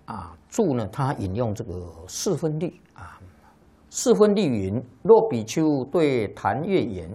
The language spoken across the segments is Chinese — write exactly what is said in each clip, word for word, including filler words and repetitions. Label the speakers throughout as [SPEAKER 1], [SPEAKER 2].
[SPEAKER 1] 啊注呢，他引用这个四分律啊，四分律云：若比丘对檀越言，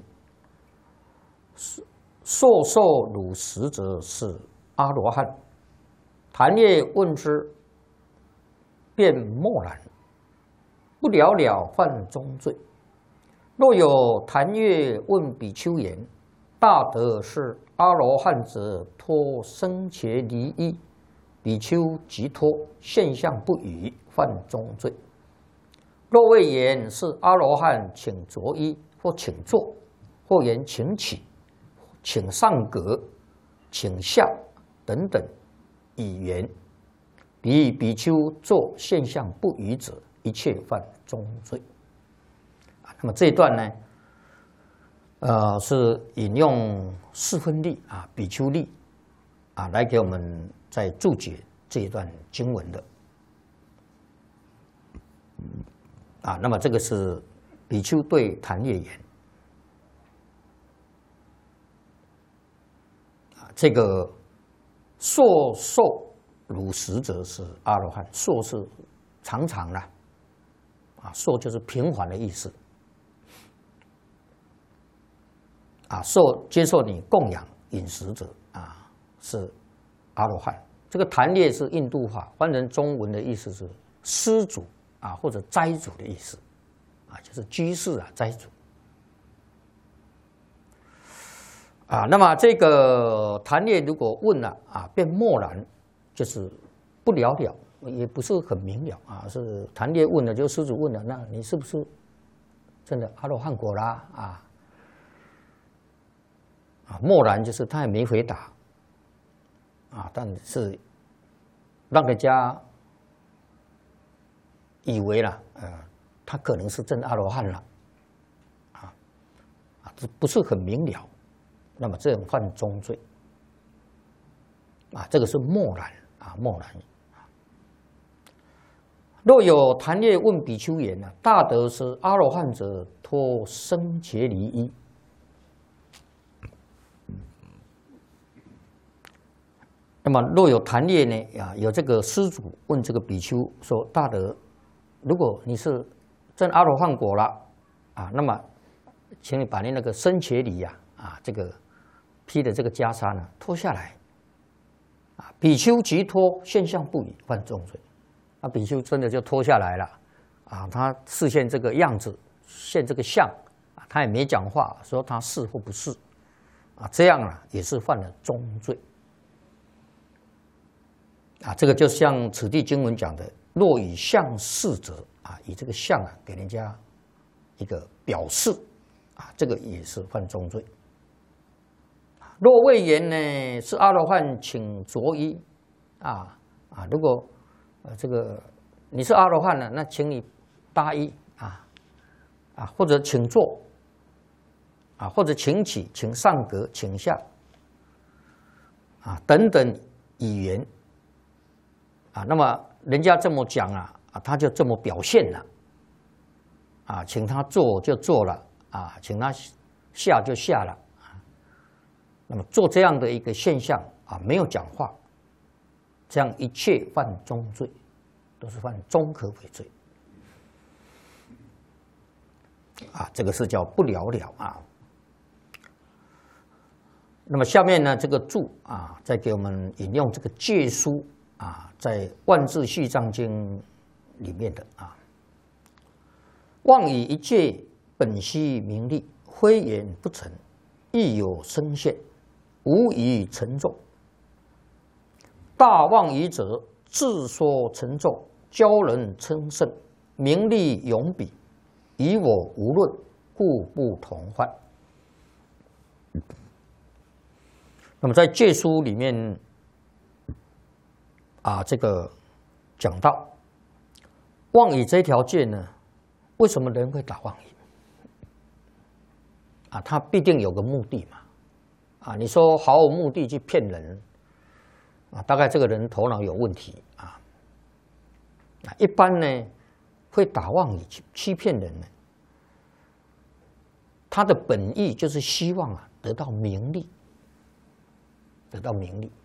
[SPEAKER 1] 硕受汝实者是阿罗汉。檀越问之，便默然，不了了犯中罪。若有檀越问比丘言，大德是阿罗汉者，脱生切离衣，比丘即脱，现象不语，犯中罪。若谓言是阿罗汉，请着衣，或请坐，或言请起，请上阁，请下等等以言，彼比丘作现象不语者，一切犯中罪。啊，那么这一段呢？呃，是引用四分律啊，比丘律啊，来给我们在注解这一段经文的啊。那么这个是比丘对檀越言啊，这个硕受汝实者是阿罗汉，硕是常常的啊，硕就是平缓的意思。啊，受接受你供养饮食者啊，是阿罗汉。这个檀越是印度话，翻成中文的意思是施主啊，或者斋主的意思啊，就是居士啊，斋主啊。那么这个檀越如果问了啊，便默然，就是不了了，也不是很明了啊。是檀越问了，就施主问了，那你是不是真的阿罗汉果啦啊？啊，默然就是他也没回答，啊，但是让人家以为了，呃，他可能是真阿罗汉了，啊，啊，这不是很明了，那么这种犯中罪，啊，这个是默然啊，默然。若有檀越问比丘言呢，大德是阿罗汉者，脱生切离衣。那么，若有檀越呢？啊，有这个施主问这个比丘说：“大德，如果你是真阿罗汉果了，啊，那么，请你把你那个生切离呀，啊，这个披的这个袈裟呢，脱下来。啊，比丘即脱，现象不语，犯重罪。啊，比丘真的就脱下来了，啊，他示现这个样子，现这个相，啊，他也没讲话，说他是或不是，啊，这样啊，也是犯了中罪。”啊，这个就像此地经文讲的，若以相示者啊，以这个相啊给人家一个表示啊，这个也是犯中罪。若谓言呢是阿罗汉，请着衣啊啊，如果呃这个你是阿罗汉了，那请你搭衣啊啊，或者请坐啊，或者请起，请上阁，请下啊等等语言。啊，那么人家这么讲啊，啊，他就这么表现了，啊，请他做就做了，啊，请他下就下了，啊，那么做这样的一个现象啊，没有讲话，这样一切犯中罪，都是犯中可悔罪，啊，这个是叫不了了啊。那么下面呢，这个注啊，再给我们引用这个戒书。啊，在《万字续藏经》里面的啊，妄以一戒本悉名利，非言不成，亦有声现，无以沉重。大妄语者，自说沉重，教人称圣，名利永彼，以我无论，故不同患。那么在戒书里面。啊，这个讲到妄语这条戒呢，为什么人会打妄语？啊，他必定有个目的嘛。啊，你说毫无目的去骗人，啊，大概这个人头脑有问题啊。啊，一般呢会打妄语去欺骗人呢，他的本意就是希望啊得到名利，得到名利。